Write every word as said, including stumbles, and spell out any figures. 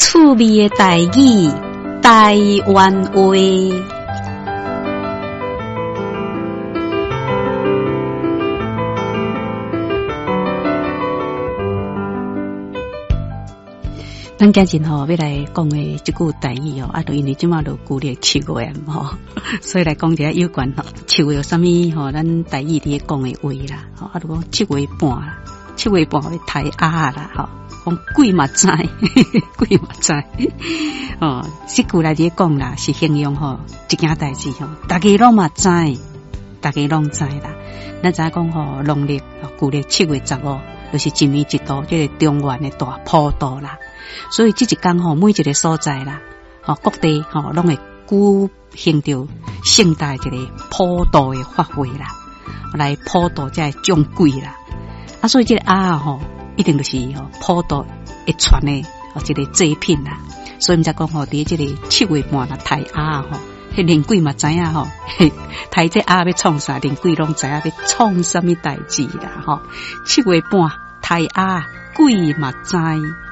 趣味的台语，台湾话。咱今日吼要来讲的这句台语哦，啊，就因为即马就旧历七月吼，所以来讲一下有关吼七月有啥物吼，咱台语伫讲的话啦，吼，啊，就讲七月半啦，七月半的台鸭啦，吼，讲鬼嘛知，鬼嘛知，哦，这句来伫讲啦，是形容吼一件代志吼，大家拢嘛知，大家拢知啦。咱知讲吼，农历旧历七月十五，就是一年一度，这个中原的大普渡啦。所以这一天吼，每一个所在啦，吼各地吼拢会举行着盛大一个普渡的法会啦，来普渡这个众鬼啦。啊，所以这个鸭吼，一定就是吼普渡会传的哦一个祭品啦。所以毋才讲吼，伫这个七月半啦，抬鸭吼，迄连鬼嘛知影吼，抬这鸭要创啥，连鬼拢知影要创什么代志啦吼。七月半抬鸭，鬼嘛知。